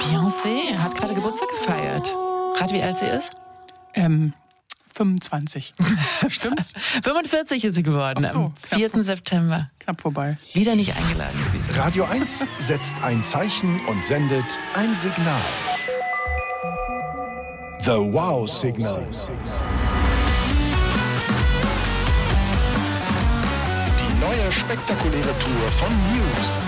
Beyoncé hat gerade Geburtstag gefeiert. Rat, wie alt sie ist? 25. Stimmt's? 45 ist sie geworden, am 4. September. Knapp vorbei. Wieder nicht eingeladen gewesen. Radio 1 setzt ein Zeichen und sendet ein Signal. The Wow-Signal. Die neue spektakuläre Tour von News.